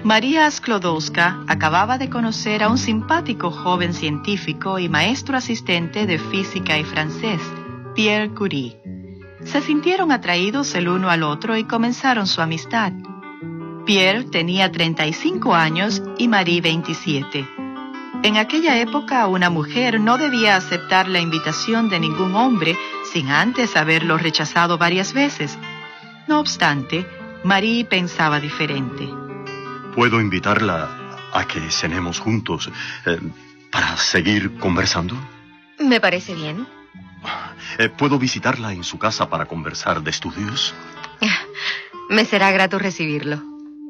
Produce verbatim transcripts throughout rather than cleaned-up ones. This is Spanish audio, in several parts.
María Sklodowska acababa de conocer a un simpático joven científico y maestro asistente de física y francés, Pierre Curie. Se sintieron atraídos el uno al otro y comenzaron su amistad. Pierre tenía treinta y cinco años y Marie veintisiete. En aquella época, una mujer no debía aceptar la invitación de ningún hombre sin antes haberlo rechazado varias veces. No obstante, Marie pensaba diferente. ¿Puedo invitarla a que cenemos juntos eh, para seguir conversando? Me parece bien. Eh, ¿Puedo visitarla en su casa para conversar de estudios? Me será grato recibirlo.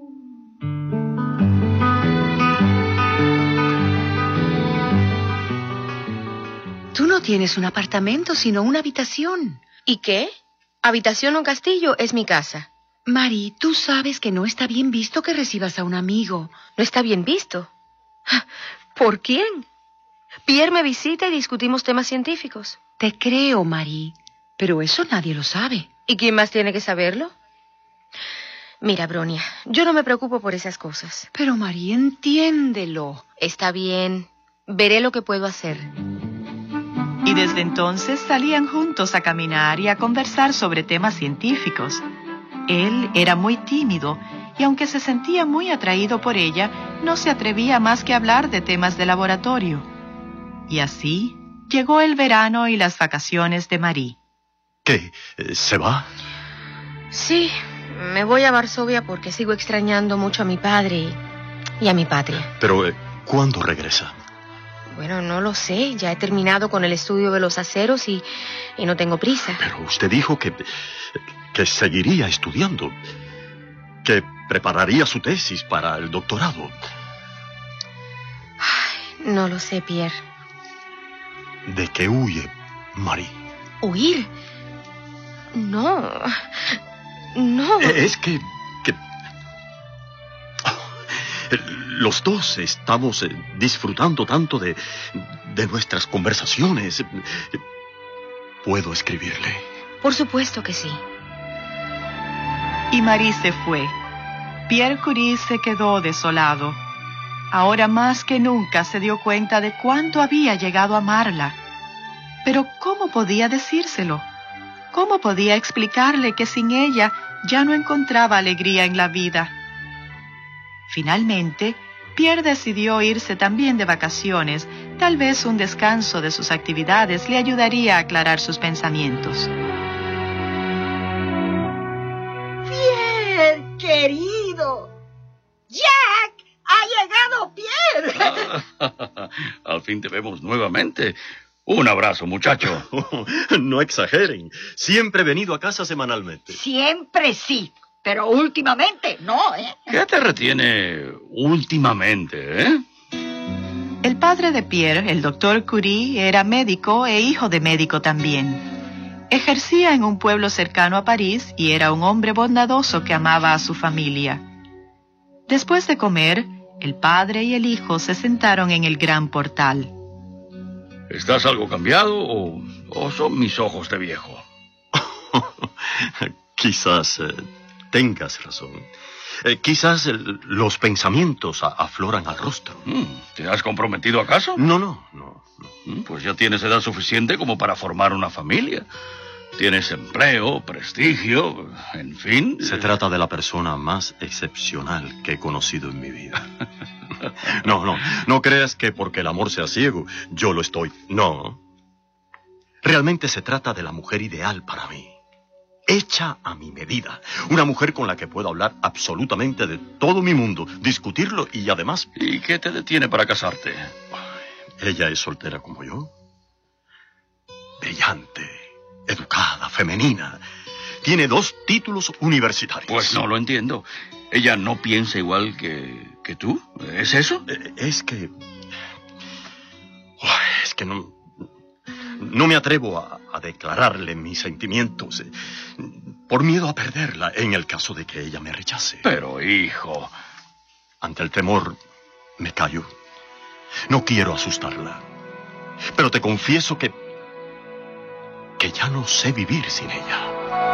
Tú no tienes un apartamento, sino una habitación. ¿Y qué? Habitación o castillo es mi casa. Marie, tú sabes que no está bien visto que recibas a un amigo. ¿No está bien visto? ¿Por quién? Pierre me visita y discutimos temas científicos. Te creo, Marie, pero eso nadie lo sabe. ¿Y quién más tiene que saberlo? Mira, Bronia, yo no me preocupo por esas cosas. Pero, Marie, entiéndelo. Está bien. Veré lo que puedo hacer. Y desde entonces salían juntos a caminar y a conversar sobre temas científicos. Él era muy tímido y aunque se sentía muy atraído por ella, no se atrevía más que a hablar de temas de laboratorio. Y así llegó el verano y las vacaciones de Marie. ¿Qué? ¿Se va? Sí, me voy a Varsovia porque sigo extrañando mucho a mi padre y, y a mi patria. Pero, ¿cuándo regresa? Bueno, no lo sé. Ya he terminado con el estudio de los aceros y, y no tengo prisa. Pero usted dijo que, que seguiría estudiando, que prepararía su tesis para el doctorado. Ay, no lo sé, Pierre. ¿De qué huye, Marie? ¿Huir? No. No. Es que... que... Los dos estamos disfrutando tanto de, de nuestras conversaciones. ¿Puedo escribirle? Por supuesto que sí. Y Marie se fue. Pierre Curie se quedó desolado. Ahora más que nunca se dio cuenta de cuánto había llegado a amarla. Pero ¿cómo podía decírselo? ¿Cómo podía explicarle que sin ella ya no encontraba alegría en la vida? Finalmente, Pierre decidió irse también de vacaciones. Tal vez un descanso de sus actividades le ayudaría a aclarar sus pensamientos. ¡Pierre, querido! ¡Jack! ¡Ha llegado Pierre! Al fin te vemos nuevamente. Un abrazo, muchacho. No exageren. Siempre he venido a casa semanalmente. Siempre sí. Pero últimamente no, ¿eh? ¿Qué te retiene últimamente, eh? El padre de Pierre, el doctor Curie, era médico e hijo de médico también. Ejercía en un pueblo cercano a París y era un hombre bondadoso que amaba a su familia. Después de comer, el padre y el hijo se sentaron en el gran portal. ¿Estás algo cambiado o, o son mis ojos de viejo? Quizás... Eh... Tengas razón. Eh, quizás el, los pensamientos a, afloran al rostro. ¿Te has comprometido acaso? No, no, no, no. Pues ya tienes edad suficiente como para formar una familia. Tienes empleo, prestigio, en fin. Se trata de la persona más excepcional que he conocido en mi vida. No, no, no creas que porque el amor sea ciego, yo lo estoy. No. Realmente se trata de la mujer ideal para mí. Hecha a mi medida. Una mujer con la que puedo hablar absolutamente de todo mi mundo, discutirlo y además... ¿Y qué te detiene para casarte? Ella es soltera como yo. Brillante, educada, femenina. Tiene dos títulos universitarios. Pues no lo entiendo. ¿Ella no piensa igual que, que tú? ¿Es eso? Es que... Es que no... No me atrevo a, a declararle mis sentimientos eh, por miedo a perderla en el caso de que ella me rechace. Pero, hijo... Ante el temor, me callo. No quiero asustarla. Pero te confieso que... que ya no sé vivir sin ella.